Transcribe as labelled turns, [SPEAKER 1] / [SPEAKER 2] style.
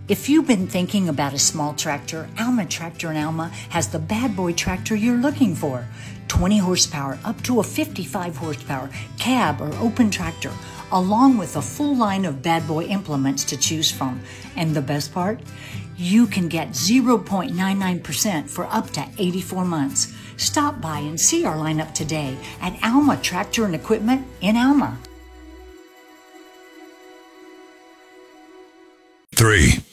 [SPEAKER 1] If you've been thinking about a small tractor, Alma Tractor in Alma has the bad boy tractor you're looking for. 20 horsepower up to a 55 horsepower cab or open tractor, along with a full line of bad boy implements to choose from. And the best part? You can get 0.99% for up to 84 months. Stop by and see our lineup today at Alma Tractor and Equipment in Alma.
[SPEAKER 2] 3.